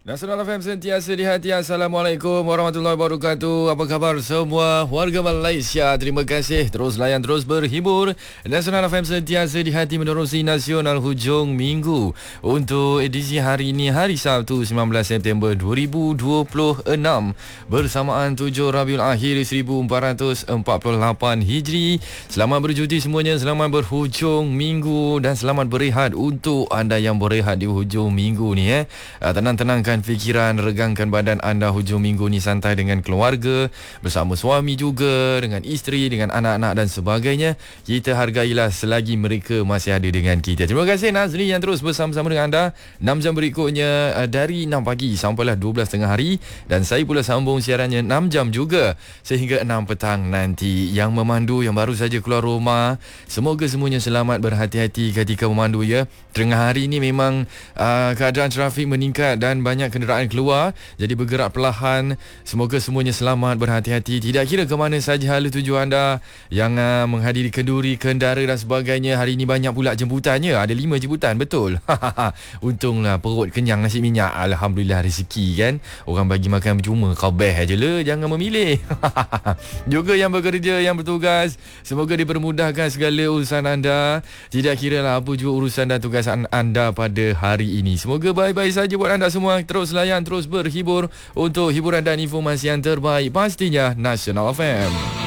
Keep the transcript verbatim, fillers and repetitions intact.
Nasional F M sentiasa di hati. Assalamualaikum warahmatullahi wabarakatuh. Apa khabar semua warga Malaysia? Terima kasih terus layan, terus berhibur. Nasional F M sentiasa di hati menerusi Nasional Hujung Minggu. Untuk edisi hari ini, hari Sabtu sembilan belas September dua ribu dua puluh enam, bersamaan tujuh Rabiul Akhir seribu empat ratus empat puluh lapan Hijri. Selamat bercuti semuanya, selamat berhujung minggu dan selamat berehat untuk anda yang berehat di hujung minggu ni eh. Tenang-tenangkan fikiran, regangkan badan anda hujung minggu ni, santai dengan keluarga, bersama suami juga, dengan isteri, dengan anak-anak dan sebagainya. Kita hargailah selagi mereka masih ada dengan kita. Terima kasih Nazri yang terus bersama-sama dengan anda enam jam berikutnya, dari enam pagi sampailah dua belas tengah hari, dan saya pula sambung siarannya enam jam juga sehingga enam petang nanti. Yang memandu, yang baru saja keluar rumah, semoga semuanya selamat, berhati-hati ketika memandu ya. Tengah hari ini memang uh, keadaan trafik meningkat dan banyak kenderaan keluar, jadi bergerak perlahan. Semoga semuanya selamat, berhati-hati. Tidak kira ke mana saja hala tuju anda yang uh, menghadiri kenduri, kendara dan sebagainya. Hari ini banyak pula jemputannya, ada lima jemputan, betul. Untunglah perut kenyang nasi minyak. Alhamdulillah rezeki kan. Orang bagi makan percuma, kau beh aja le, jangan memilih. Juga yang bekerja, yang bertugas, semoga dipermudahkan segala urusan anda. Tidak kira lah apa juga urusan dan tugasan anda pada hari ini. Semoga baik-baik saja buat anda semua. Terus layan, terus berhibur untuk hiburan dan informasi yang terbaik, pastinya Nasional F M.